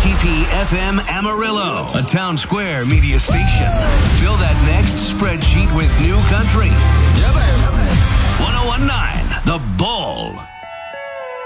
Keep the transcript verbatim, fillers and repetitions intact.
T P F M Amarillo, a Town Square media station. Fill that next spreadsheet with new country. Yeah, baby.